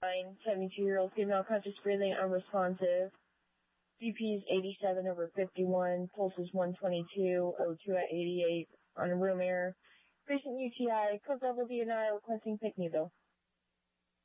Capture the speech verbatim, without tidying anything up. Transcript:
nine, seventy-two-year-old female, conscious breathing, unresponsive. B P is eighty-seven over fifty-one, pulse is one twenty-two, O two at eighty-eight on room air. Patient U T I, code level D N I, requesting P I C U, though.